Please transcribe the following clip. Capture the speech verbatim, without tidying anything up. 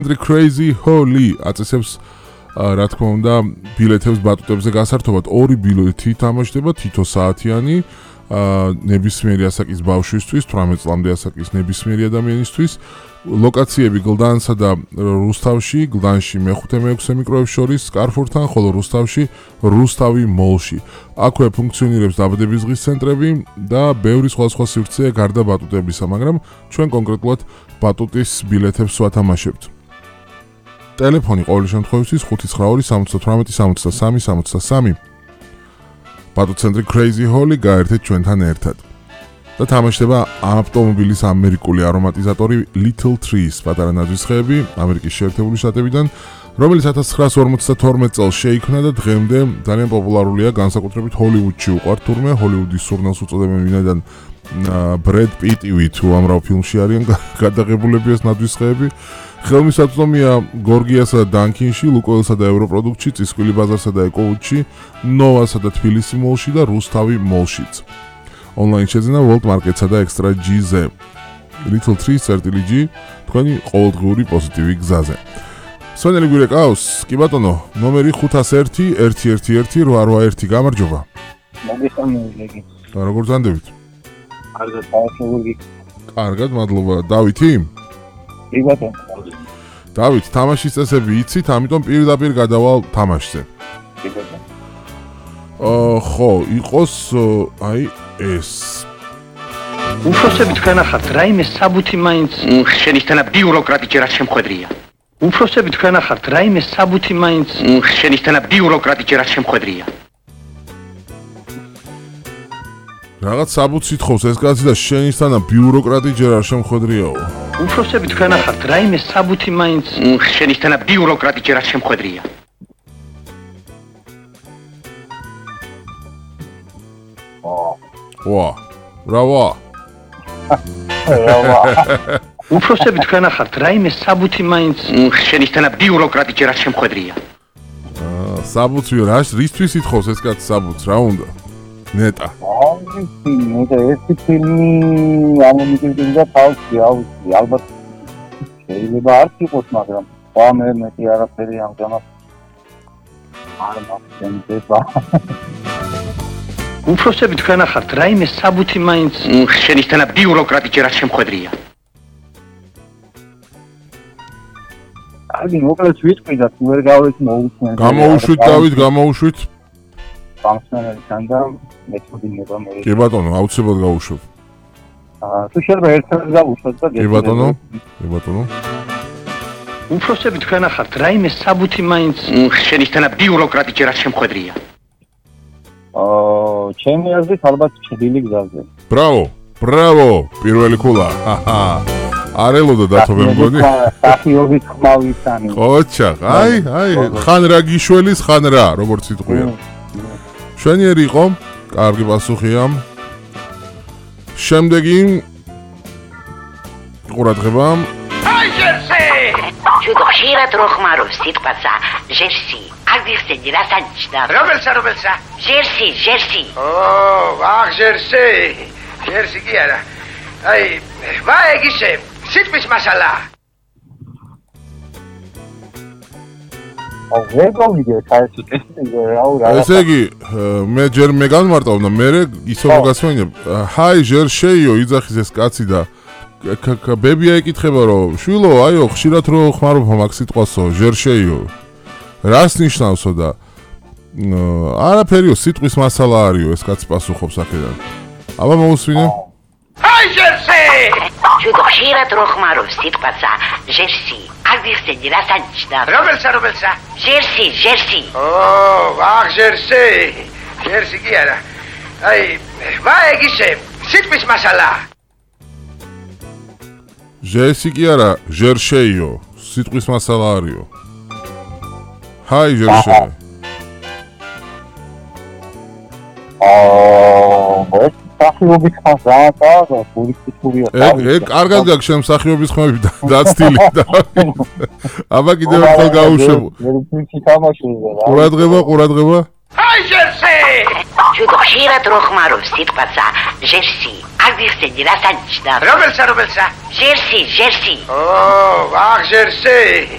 The Crazy Holy აწესებს რა თქმა უნდა ბილეთებს ბატუტებზე გასართობად ორი ბილეთი თამაშდება თითო საათიანი ნებისმიერი ასაკის ბავშვისთვის თვრამეტ წლამდე ასაკის ნებისმიერი ადამიანისთვის ლოკაციები გლდანსა და რუსთავში გლდანში მეხუთე მეექვსე მიკროებს შორის კარფორთან ხოლო რუსთავში რუსთავი მოლში აქვე ფუნქციონირებს დაბადების დღის ცენტრები და ბევრი სხვადასხვა სივრცეა გარდა ბატუტებისა მაგრამ ჩვენ კონკრეტულად ბატუტის ბილეთებს ვათამაშებთ ტელეფონი ყოველი შემთხვევაში ხუთი ცხრა სამოცდა თვრამეტი სამოცდა სამი სამოცდა სამი ბატუტცენტრი Crazy Holy გაერთეთ ჩვენთან ერთად და თამაშდება ავტომობილის ამერიკული არომატიზატორი Little Trees პატარა ნაძვისხეები ამერიკის შეერთებული შტატებიდან რომელიც ათას ცხრაასი ორმოცდათორმეტ წელს შეიქმნა და დღემდე ძალიან პოპულარულია განსაკუთრებით ჰოლივუდში უყვართ თურმე ჰოლივუდის სურნელს უწოდებენ ვინაიდან ბრედ პიტივი თუ ამრავ ფილმში არიან გადაღებულები ეს ნაძვისხეები ხელმისაწვდომია გორგიასა და დანკინში, ლუკოილსა და ევროპროდუქტში, წისქვილი ბაზარსა და ეკოუდში, ნოვასა და თბილისი მოლში და რუსთავი მოლშიც. Online შეძენა World Market-სა და Extra G-ზე. Little Trees წერტილი G, თქვენი ყოველდღიური პოზიტივი გზაზე. სვენელი გვირეკავს, კი ბატონო, ნომერი ხუთას ერთი ერთი ერთი ერთი რვა რვა ერთი გამარჯობა. მოგესალმებით. როგორ ზანდებით? კარგად, თავისუფლად. კარგად, მადლობა. დავითი? კი ბატონო. დავით, თამაშის წესები იცით, ამიტომ პირდაპირ გადავალ თამაშზე. კი ბატონო. აა, ხო, იყოს აი ეს. უფროსები თქვენ ახართ, რაიმე საბუთი მაინც შენიშნანა ბიუროკრატი ჯერ არ შემხვედრია. უფროსები თქვენ ახართ, რაიმე საბუთი მაინც შენიშნანა ბიუროკრატი ჯერ არ შემხვედრია. რაღაც საბუთს ითხოვს ეს კაცი და შენიშნანა ბიუროკრატი ჯერ არ შემხვედრიაო. უფროსები თქვენ ახართ, რაიმე საბუთი მაინც შენიშნანა ბიუროკრატი ჯერ არ შემხვედრია. ვა, რავა. რავა. უფროსები თქვენ ახართ, რაიმე საბუთი მაინც შენიშნანა ბიუროკრატი ჯერ არ შემხვედრია. აა, საბუთს რა რისთვის ითხოვს ეს კაცი საბუთს, რა უნდა? ნეტა. აი, ნეტა ეს ფილმი ამომიგებდა თავში, აუცი, ალბათ შეიძლება არ იყოს, მაგრამ სხვა მე მეტი არაფერი ამჟამად არ მახსენდება. უფროსები თქვენ ახართ, რაიმე საბუთი მაინც შენიშნანა ბიუროკრატი ჯერ არ შემხვედრია. აი, მოკლედ ვიტყვი და თუ ვერ გავეც მოუწმენ. გამოუშვით დავით, გამოუშვით. ფუნქციონერთან და მეთოდინება მე. კი ბატონო, აუცილებლად გავუშვებ. აა, თუ შეიძლება ერთად გავუშვოთ და კი ბატონო, კი ბატონო. უფროსები თქვენ ახართ, რაიმე საბუთი მაინც შენიშნანა ბიუროკრატი ჯერ არ შემხვედრია. აა, ჩემი აზრით ალბათ ჩრდილი გზაზე. ბრავო, ბრავო, პირველი ქულა. ჰაჰა. არ ელოდა დათო მე მგონი. სახიობით ხმავისანი. ოჩა, აი, აი, ხან რა გიშველის, ხან რა, როგორც იტყვია. შვენიერი იყო, კარგი პასუხია. შემდეგი ყურადღება. აი ჟერსი! ჩუდო ხშირად რო ხმარობს სიტყვაცა, ჟერსი. არ გიხსენდი რა სანიშნა? რომელსა, რომელსა? ჟერსი, ჟერსი. ო, ვახ ჟერსი. ჟერსი კი არა. აი, ვაეგიშე, სიტყვის მასალა. აუ, ვერ გავიგე საერთოდ ეს რაუ რა. ესე იგი, მე ჯერ მე განმარტავ და მე ისო მოგასვენებ. ჰაი, ჟერშეიო, იძახის ეს კაცი და ბებია ეკითხება რომ შვილო, აიო, ხშირად რო ხმარობ მაგ სიტყვასო, ჟერშეიო. რას ნიშნავსო და არაფერიო, სიტყვის მასალა არისო, ეს კაცი პასუხობს აქედან. აბა მოусვინე. აი ჟერსი! ჩუდო ხშირად რო ხმარობს სიტყვაცა, ჟერსი. არ გიხსენდი რა სანიშნა? რომელსა, რომელსა? ჟერსი, ჟერსი. ო, ვახ ჟერსი. ჟერსი კი არა. აი, ვაეგიშე, სიტყვის მასალა. ჟერსი კი არა, ჟერშეიო, სიტყვის მასალა არისო. ჰაი ჟერშე. აა, ეს სახიობის ხაზაა და პოლიტიკურია. ეგ ეგ კარგად გაქვს შენ სახიობის ხმები დაცდილი და. აბა კიდევ ერთხელ გავუშვებ. მე თვითონ თამაშობ რა. ყურადღება, ყურადღება. აი ჟერსე! Ჩვენ ხშირად რო ხმარობ სიტყვაცა ჟერსი. არ გიხსენდი რას ანიშნავს? რომელსა, რომელსა? ჟერსი, ჟერსი. ო, აღ ჟერსე.